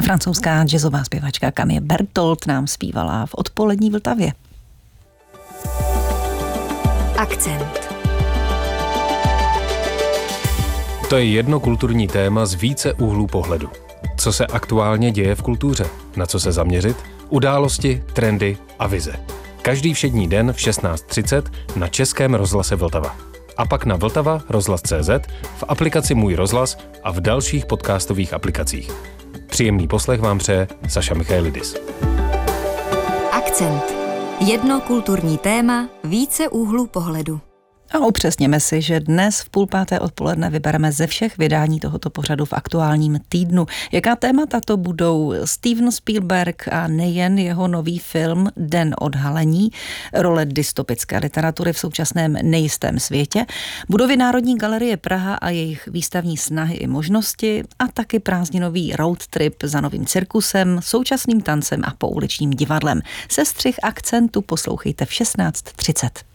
Francouzská jazzová zpěvačka Camille Bertold nám zpívala v Odpolední Vltavě. Akcent. To je jedno kulturní téma z více úhlů pohledu. Co se aktuálně děje v kultuře? Na co se zaměřit? Události, trendy a vize. Každý všední den v 16:30 na Českém rozhlase Vltava. A pak na Vltava rozhlas.cz, v aplikaci Můj rozhlas a v dalších podcastových aplikacích. Příjemný poslech vám přeje Saša Michailidis. Akcent. Jedno kulturní téma, více úhlů pohledu. A upřesněme si, že dnes v 4:30 odpoledne vybereme ze všech vydání tohoto pořadu v aktuálním týdnu. Jaká témata to budou? Steven Spielberg a nejen jeho nový film Den odhalení, role dystopické literatury v současném nejistém světě, budovy Národní galerie Praha a jejich výstavní snahy i možnosti a taky prázdninový road trip za novým cirkusem, současným tancem a pouličním divadlem. Sestřih Akcentu poslouchejte v 16:30.